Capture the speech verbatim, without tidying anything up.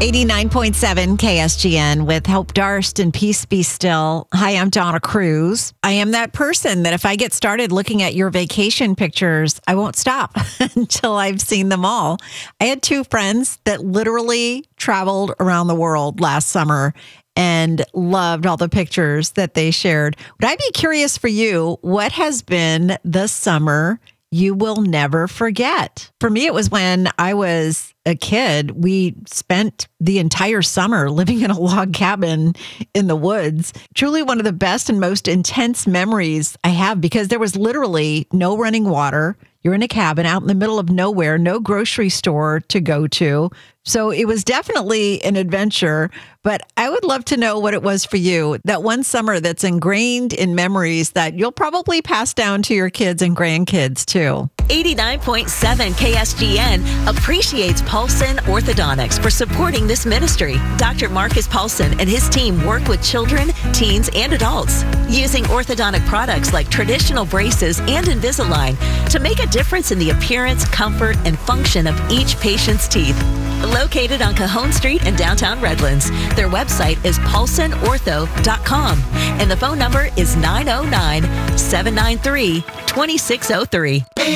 eighty-nine point seven K S G N with Hope Darst and Peace Be Still. Hi, I'm Donna Cruz. I am that person that if I get started looking at your vacation pictures, I won't stop until I've seen them all. I had two friends that literally traveled around the world last summer and loved all the pictures that they shared. Would I be curious for you, what has been the summer you will never forget? For me, it was when I was a kid. We spent the entire summer living in a log cabin in the woods. Truly one of the best and most intense memories I have, because there was literally no running water. You're in a cabin out in the middle of nowhere, no grocery store to go to. So it was definitely an adventure, but I would love to know what it was for you. That one summer that's ingrained in memories that you'll probably pass down to your kids and grandkids too. eighty-nine point seven K S G N appreciates Paulson Orthodontics for supporting this ministry. Doctor Marcus Paulson and his team work with children, teens, and adults using orthodontic products like traditional braces and Invisalign to make a difference in the appearance, comfort, and function of each patient's teeth. Located on Cajon Street in downtown Redlands, their website is paulson ortho dot com and the phone number is nine oh nine, seven nine three, two six oh three.